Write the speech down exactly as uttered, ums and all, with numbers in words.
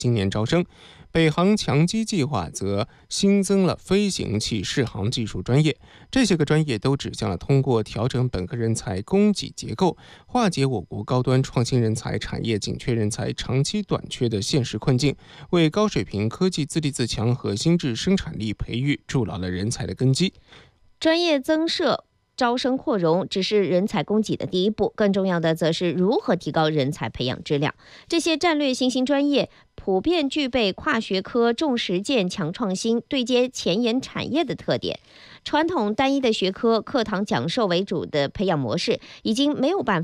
今年招生。北航强基计划则新增了飞行器适航技术专业，这些个专业都指向了通过调整本科人才供给结构，化解我国高端创新人才、产业紧缺人才长期短缺的现实困境，为高水平科技自立自强和新质生产力培育筑牢了人才的根基。 专业增设招生扩容只是人才供给的第一步，更重要的则是如何提高人才培养质量。这些战略新兴专业普遍具备跨学科、重实践、强创新、对接前沿产业的特点。传统单一的学科课堂讲授为主的培养模式已经没有办